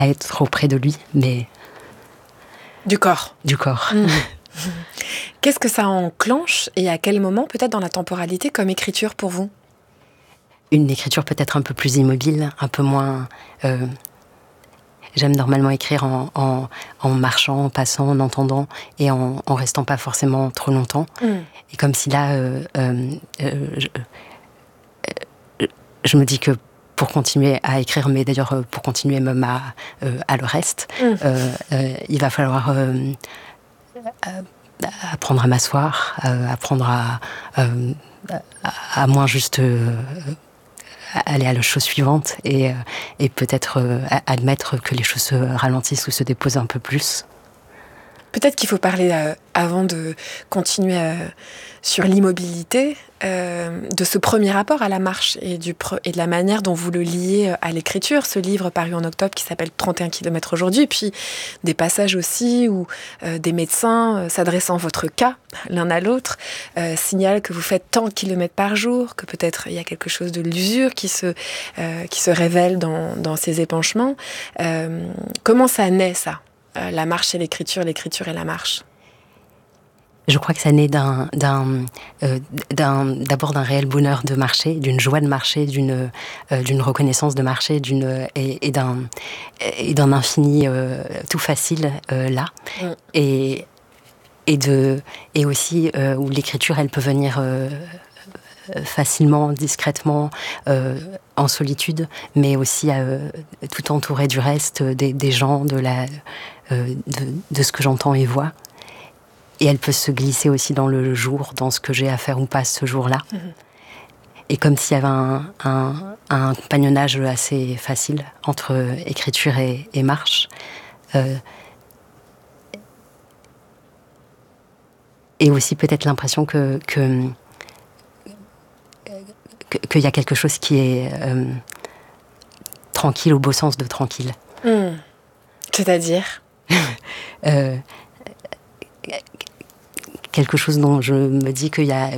à être auprès de lui, mais Du corps. du corps. Qu'est-ce que ça enclenche et à quel moment, peut-être dans la temporalité, comme écriture pour vous? Une écriture peut-être un peu plus immobile, un peu moins... J'aime normalement écrire en marchant, en passant, en entendant et en restant pas forcément trop longtemps. Et comme si là, je me dis que pour continuer à écrire, mais d'ailleurs pour continuer même à le reste, il va falloir apprendre à m'asseoir, apprendre à moins juste aller à la chose suivante et peut-être admettre que les choses se ralentissent ou se déposent un peu plus. Peut-être qu'il faut parler, avant de continuer sur l'immobilité, de ce premier rapport à la marche et de la manière dont vous le liez à l'écriture. Ce livre paru en octobre qui s'appelle 31 km aujourd'hui, et puis des passages aussi où des médecins, s'adressant à votre cas, l'un à l'autre, signalent que vous faites tant de kilomètres par jour, que peut-être il y a quelque chose de l'usure qui se révèle dans ces épanchements. Comment ça naît, ça ? La marche et l'écriture et la marche. Je crois que ça naît d'abord d'un réel bonheur de marcher, d'une joie de marcher, d'une reconnaissance de marcher, et d'un infini tout facile là. Et aussi où l'écriture, elle peut venir facilement, discrètement, en solitude, mais aussi tout entouré du reste, des gens, de ce que j'entends et vois. Et elle peut se glisser aussi dans le jour, dans ce que j'ai à faire ou pas ce jour-là. Et comme s'il y avait un compagnonnage assez facile entre écriture et marche. Et aussi peut-être l'impression qu'il y a quelque chose qui est tranquille au beau sens de tranquille. C'est-à-dire quelque chose dont je me dis qu'il y a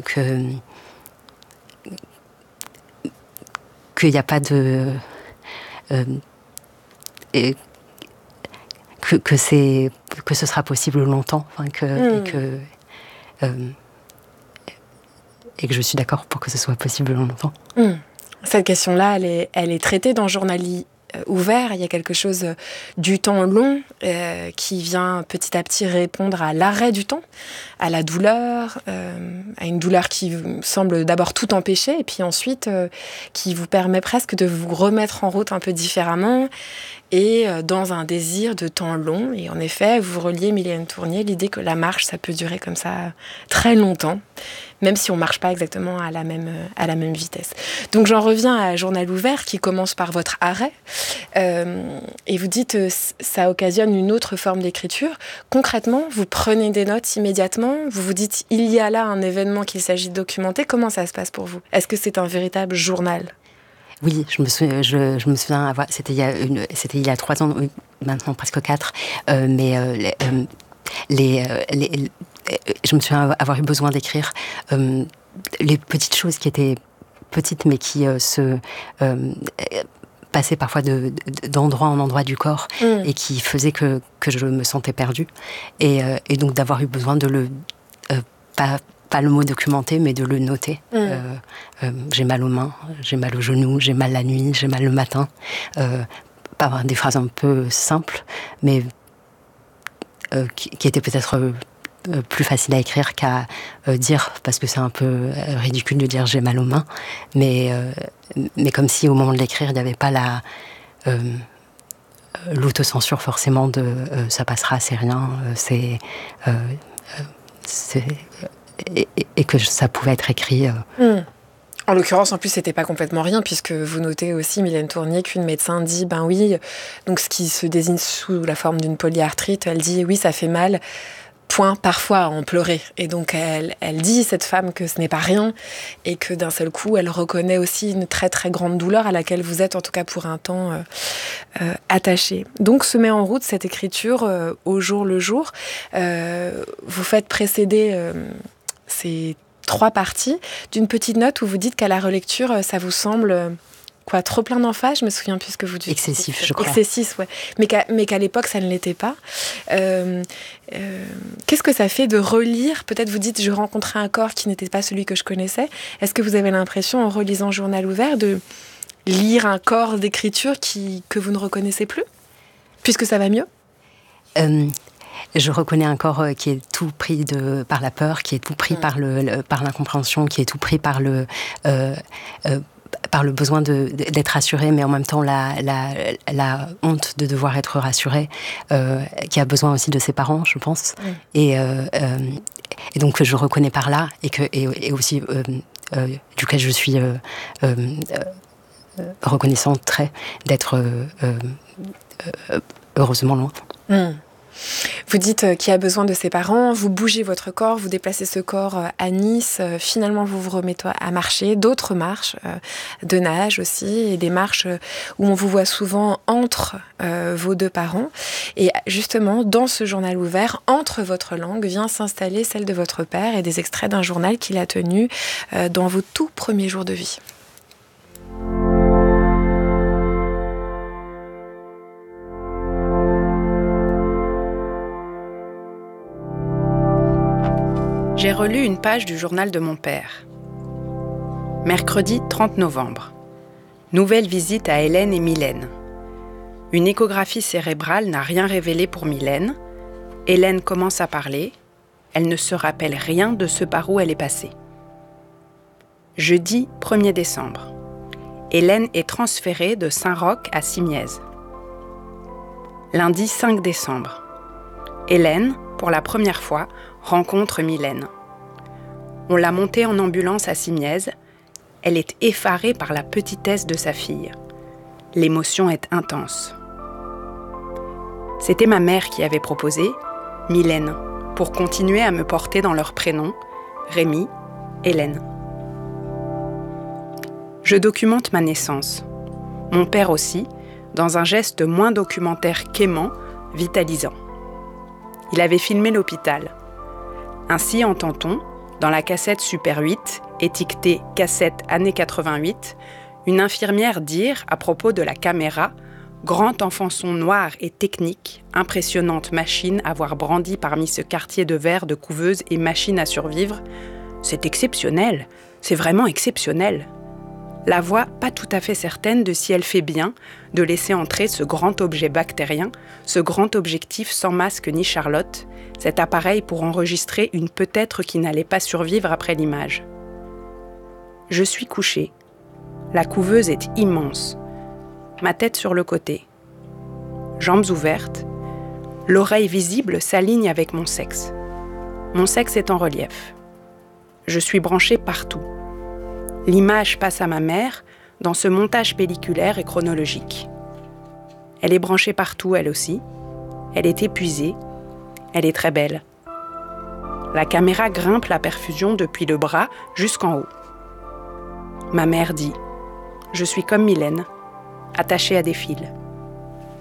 pas de que ce sera possible longtemps, enfin, et que je suis d'accord pour que ce soit possible longtemps. Cette question-là, elle est traitée dans Journal ouvert. Il y a quelque chose du temps long qui vient petit à petit répondre à l'arrêt du temps, à la douleur, à une douleur qui semble d'abord tout empêcher et puis ensuite qui vous permet presque de vous remettre en route un peu différemment et dans un désir de temps long. Et en effet, vous reliez, Mylène Tournier, l'idée que la marche, ça peut durer comme ça très longtemps, même si on ne marche pas exactement à la même vitesse. Donc j'en reviens à Journal ouvert qui commence par votre arrêt. Et vous dites ça occasionne une autre forme d'écriture. Concrètement, vous prenez des notes immédiatement, vous vous dites il y a là un événement qu'il s'agit de documenter. Comment ça se passe pour vous ? Est-ce que c'est un véritable journal ? Oui, je me souviens c'était il y a 3 ans, maintenant presque 4, mais je me souviens avoir eu besoin d'écrire les petites choses qui étaient petites mais qui passaient parfois d'endroit en endroit du corps et qui faisaient que je me sentais perdue et donc d'avoir eu besoin de le pas le mot documenter, mais de le noter. J'ai mal aux mains, j'ai mal aux genoux, j'ai mal la nuit, j'ai mal le matin. Pas des phrases un peu simples, mais qui étaient peut-être plus faciles à écrire qu'à dire, parce que c'est un peu ridicule de dire j'ai mal aux mains, mais comme si au moment de l'écrire, il n'y avait pas l'autocensure forcément de ça passera, c'est rien, et que ça pouvait être écrit. En l'occurrence, en plus, c'était pas complètement rien, puisque vous notez aussi, Mylène Tournier, qu'une médecin dit, ben oui, donc ce qui se désigne sous la forme d'une polyarthrite, elle dit, oui, ça fait mal, point, parfois à en pleurer. Et donc, elle dit, cette femme, que ce n'est pas rien, et que d'un seul coup, elle reconnaît aussi une très, très grande douleur à laquelle vous êtes, en tout cas pour un temps, attaché. Donc, se met en route cette écriture au jour le jour. Vous faites précéder ces 3 parties d'une petite note où vous dites qu'à la relecture, ça vous semble quoi, trop plein d'emphase, je me souviens plus ce que vous dites. Excessif, je crois. Excessif, ouais. Mais qu'à l'époque, ça ne l'était pas. Qu'est-ce que ça fait de relire? Peut-être vous dites, je rencontrais un corps qui n'était pas celui que je connaissais. Est-ce que vous avez l'impression, en relisant Journal ouvert, de lire un corps d'écriture que vous ne reconnaissez plus, puisque ça va mieux? Je reconnais un corps qui est tout pris par la peur, qui est tout pris par l'incompréhension, qui est tout pris par le besoin d'être rassuré, mais en même temps la honte de devoir être rassuré, qui a besoin aussi de ses parents, je pense. Et donc je reconnais par là, et aussi duquel je suis reconnaissante très d'être heureusement loin. Vous dites qu'il a besoin de ses parents, vous bougez votre corps, vous déplacez ce corps à Nice, finalement vous vous remettez à marcher, d'autres marches de nage aussi, et des marches où on vous voit souvent entre vos deux parents. Et justement, dans ce journal ouvert, entre votre langue, vient s'installer celle de votre père et des extraits d'un journal qu'il a tenu dans vos tout premiers jours de vie. J'ai relu une page du journal de mon père. Mercredi 30 novembre. Nouvelle visite à Hélène et Mylène. Une échographie cérébrale n'a rien révélé pour Mylène. Hélène commence à parler. Elle ne se rappelle rien de ce par où elle est passée. Jeudi 1er décembre. Hélène est transférée de Saint-Roch à Simiez. Lundi 5 décembre. Hélène, pour la première fois, rencontre Mylène. On l'a montée en ambulance à Simiez. Elle est effarée par la petitesse de sa fille. L'émotion est intense. C'était ma mère qui avait proposé, Mylène, pour continuer à me porter dans leurs prénoms, Rémi, Hélène. Je documente ma naissance. Mon père aussi, dans un geste moins documentaire qu'aimant, vitalisant. Il avait filmé l'hôpital. Ainsi entend-on, dans la cassette Super 8, étiquetée « Cassette années 88 », une infirmière dire, à propos de la caméra, « Grand enfant son noir et technique, impressionnante machine à voir brandie parmi ce quartier de verre de couveuse et machine à survivre. C'est exceptionnel, c'est vraiment exceptionnel. » La voix pas tout à fait certaine de si elle fait bien de laisser entrer ce grand objet bactérien, ce grand objectif sans masque ni Charlotte, cet appareil pour enregistrer une peut-être qui n'allait pas survivre après l'image. Je suis couchée. La couveuse est immense. Ma tête sur le côté. Jambes ouvertes. L'oreille visible s'aligne avec mon sexe. Mon sexe est en relief. Je suis branchée partout. L'image passe à ma mère dans ce montage pelliculaire et chronologique. Elle est branchée partout, elle aussi. Elle est épuisée. Elle est très belle. La caméra grimpe la perfusion depuis le bras jusqu'en haut. Ma mère dit « Je suis comme Mylène, attachée à des fils. »